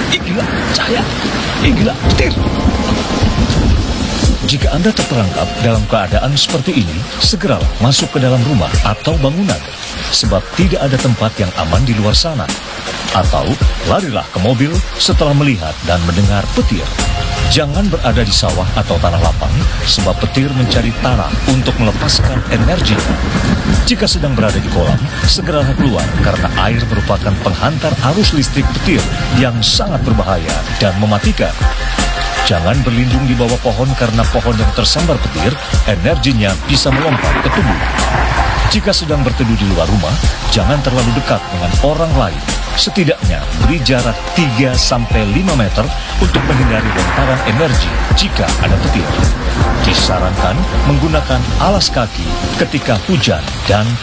Ih, gila, cahaya. Ih, gila, petir. Jika Anda terperangkap dalam keadaan seperti ini, segeralah masuk ke dalam rumah atau bangunan, sebab tidak ada tempat yang aman di luar sana. Atau larilah ke mobil setelah melihat dan mendengar petir. Jangan berada di sawah atau tanah lapang, sebab petir mencari tanah untuk melepaskan energinya. Jika sedang berada di kolam, segeralah keluar karena air merupakan penghantar arus listrik petir yang sangat berbahaya dan mematikan. Jangan berlindung di bawah pohon karena pohon yang tersambar petir, energinya bisa melompat ke tubuh. Jika sedang berteduh di luar rumah, jangan terlalu dekat dengan orang lain. Setidaknya beri jarak 3-5 meter untuk menghindari lontaran energi jika ada petir. Disarankan menggunakan alas kaki ketika hujan dan